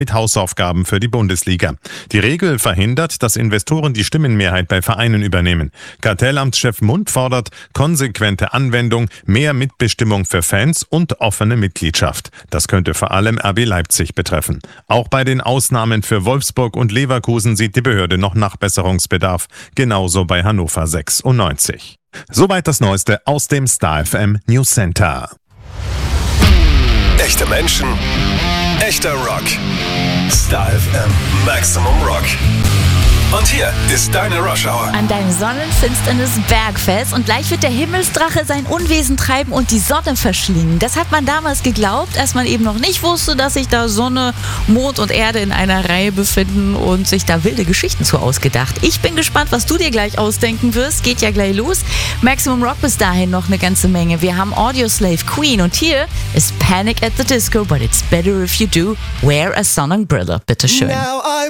mit Hausaufgaben für die Bundesliga. Die Regel verhindert, dass Investoren die Stimmenmehrheit bei Vereinen übernehmen. Kartellamtschef Mund fordert konsequente Anwendung, mehr Mitbestimmung für Fans und offene Mitgliedschaft. Das könnte vor allem RB Leipzig betreffen. Auch bei den Ausnahmen für Wolfsburg und Leverkusen sieht die Behörde noch Nachbesserungsbedarf, genauso bei Hannover 96. Soweit das Neueste aus dem Star FM News Center. Echte Menschen, echter Rock. Star FM Maximum Rock. Und hier ist deine Rush Hour. An deinem sonnenfinsternes Bergfest und gleich wird der Himmelsdrache sein Unwesen treiben und die Sonne verschlingen. Das hat man damals geglaubt, als man eben noch nicht wusste, dass sich da Sonne, Mond und Erde in einer Reihe befinden und sich da wilde Geschichten zu ausgedacht. Ich bin gespannt, was du dir gleich ausdenken wirst. Geht ja gleich los. Maximum Rock bis dahin noch eine ganze Menge. Wir haben Audioslave Queen und hier ist Panic at the Disco, but it's better if you do. Wear a sun umbrella, bitteschön.